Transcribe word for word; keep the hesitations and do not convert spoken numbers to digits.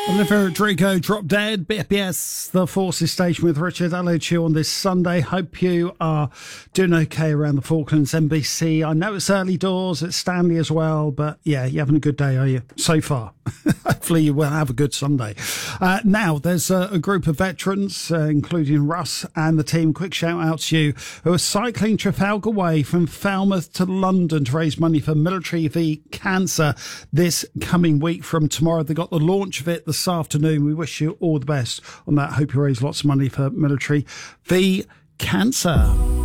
Olivia Rodrigo, Drop Dead, B P S, The Forces Station with Richard. Hello to you on this Sunday. Hope you are doing okay around the Falklands, N B C. I know it's early doors at Stanley as well, but yeah, you're having a good day, are you? So far. Hopefully you will have a good Sunday. Uh, now, there's a, a group of veterans, uh, including Russ and the team. Quick shout out to you, who are cycling Trafalgar Way from Falmouth to London to raise money for Military v Cancer this coming week from tomorrow. They got the launch of it this afternoon. We wish you all the best on that. Hope you raise lots of money for Military v Cancer.